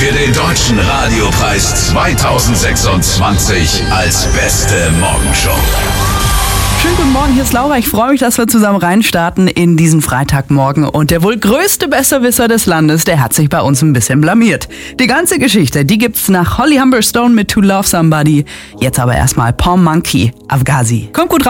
für den Deutschen Radiopreis 2026 als beste Morgenshow. Schönen guten Morgen, hier ist Laura. Ich freue mich, dass wir zusammen reinstarten in diesen Freitagmorgen. Und der wohl größte Besserwisser des Landes, der hat sich bei uns ein bisschen blamiert. Die ganze Geschichte, die gibt's nach Holly Humberstone mit To Love Somebody. Jetzt aber erstmal Palm Monkey, Afghazi. Kommt gut raus.